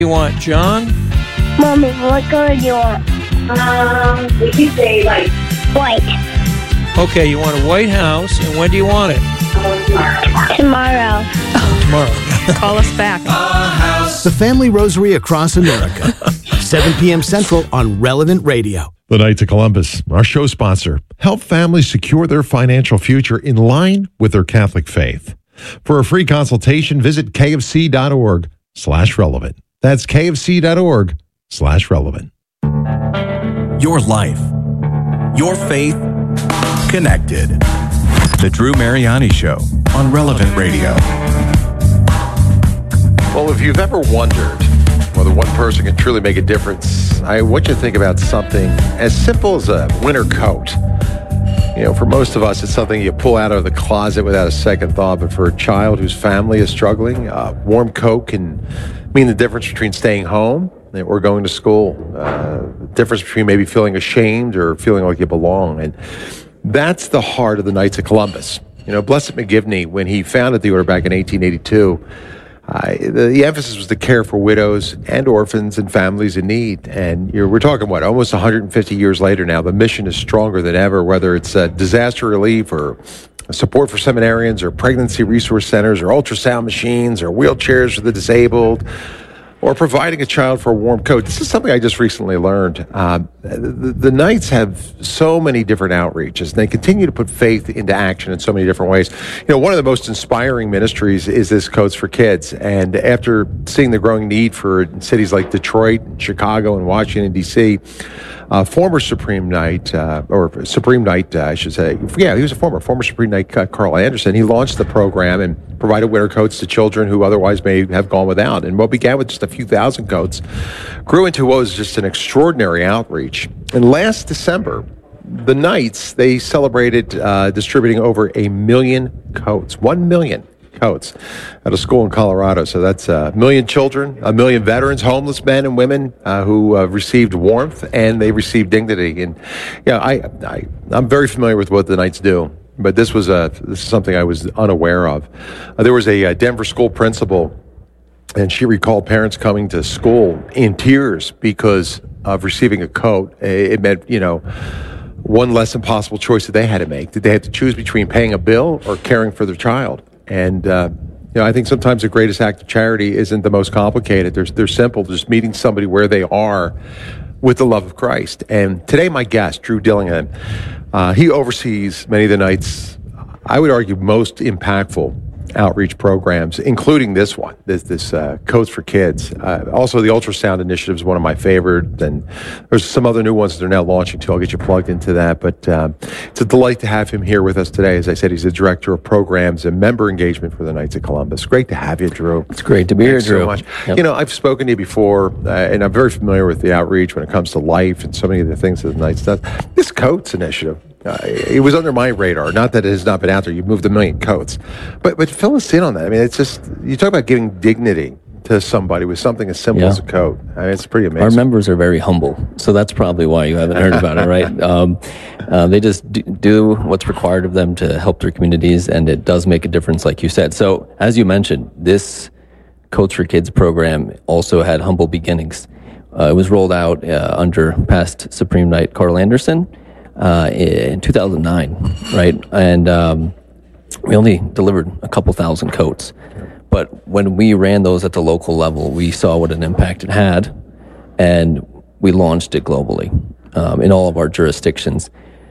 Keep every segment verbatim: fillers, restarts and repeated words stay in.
You want John? Mommy, what color do you want? Um, we could say like White. Okay, you want a White House, and when do you want it? uh, tomorrow. Tomorrow. Tomorrow. Call us back. The Family Rosary Across America. seven p.m. Central on Relevant Radio. The Knights of Columbus, our show sponsor, help families secure their financial future in line with their Catholic faith. For a free consultation, visit kfc.org slash relevant. That's kfc.org slash relevant. Your life, your faith, connected. The Drew Mariani Show on Relevant Radio. Well, if you've ever wondered whether one person can truly make a difference, I want you to think about something as simple as a winter coat. You know, for most of us, it's something you pull out of the closet without a second thought. But for a child whose family is struggling, a warm coat can mean the difference between staying home or going to school. Uh, the difference between maybe feeling ashamed or feeling like you belong. And that's the heart of the Knights of Columbus. You know, Blessed McGivney, when he founded the order back in eighteen eighty-two, Uh, the, the emphasis was to care for widows and orphans and families in need. And you're, we're talking, what, almost one hundred fifty years later now. The mission is stronger than ever, whether it's uh, disaster relief or support for seminarians or pregnancy resource centers or ultrasound machines or wheelchairs for the disabled or providing a child for a warm coat. This is something I just recently learned. Uh, the, the Knights have so many different outreaches, and they continue to put faith into action in so many different ways. You know, one of the most inspiring ministries is this Coats for Kids. And after seeing the growing need for cities like Detroit, Chicago, and Washington, D C, uh, former Supreme Knight, uh, or Supreme Knight, uh, I should say, yeah, he was a former, former Supreme Knight, uh, Carl Anderson. He launched the program and provided winter coats to children who otherwise may have gone without. And what began with just a few thousand coats grew into what was just an extraordinary outreach. And last December, the Knights, they celebrated uh, distributing over a million coats, one million coats at a school in Colorado. So that's a million children, a million veterans, homeless men and women uh, who uh, received warmth and they received dignity. And yeah, I, I, I'm very familiar with what the Knights do. But this was a this is something I was unaware of. Uh, there was a, a Denver school principal, and she recalled parents coming to school in tears because of receiving a coat. It meant, you know, one less impossible choice that they had to make. Did they have to choose between paying a bill or caring for their child? And uh, you know, I think sometimes the greatest act of charity isn't the most complicated. They're they're simple, just meeting somebody where they are with the love of Christ. And today, my guest, Drew Dillingham, uh, he oversees many of the Knights, I would argue, most impactful outreach programs, including this one, this, this uh, Coats for Kids. Uh, also, the Ultrasound Initiative is one of my favorite, and there's some other new ones that are now launching too. I'll get you plugged into that. But uh, it's a delight to have him here with us today. As I said, he's the Director of Programs and Member Engagement for the Knights of Columbus. Great to have you, Drew. It's great to be Thanks here, Drew. so much. Yep. You know, I've spoken to you before, uh, and I'm very familiar with the outreach when it comes to life and so many of the things that the Knights does. This Coats Initiative, Uh, it was under my radar. Not that it has not been out there. You've moved a million coats. But but fill us in on that. I mean, it's just, you talk about giving dignity to somebody with something as simple Yeah. as a coat. I mean, it's pretty amazing. Our members are very humble, so that's probably why you haven't heard about it, right? Um, uh, they just do, do what's required of them to help their communities, and it does make a difference, like you said. So, as you mentioned, this Coats for Kids program also had humble beginnings. Uh, it was rolled out uh, under past Supreme Knight Carl Anderson uh, in two thousand nine, right? And um, we only delivered a couple thousand coats. But when we ran those at the local level, we saw what an impact it had, and we launched it globally um, in all of our jurisdictions.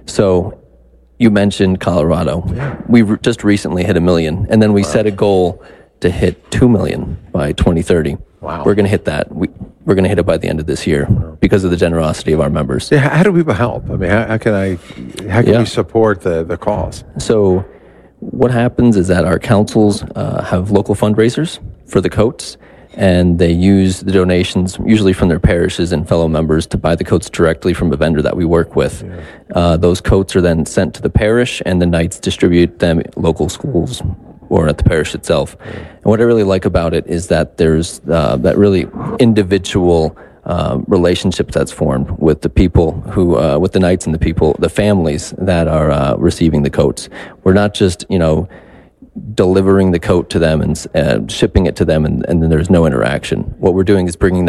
So you mentioned Colorado. Yeah. We re- just recently hit a million, and then we wow. set a goal to hit two million by twenty thirty. Wow. We're going to hit that. We, we're going to hit it by the end of this year because of the generosity of our members. Yeah, how do people help? I mean, how, how can I, how can yeah. we support the, the cause? So what happens is that our councils uh, have local fundraisers for the coats, and they use the donations, usually from their parishes and fellow members, to buy the coats directly from a vendor that we work with. Yeah. Uh, those coats are then sent to the parish, and the Knights distribute them at local schools or at the parish itself. Yeah. And what I really like about it is that there's uh, that really individual uh, relationship that's formed with the people who, uh, with the Knights and the people, the families that are uh, receiving the coats. We're not just, you know, delivering the coat to them and uh, shipping it to them, and, and then there's no interaction. What we're doing is bringing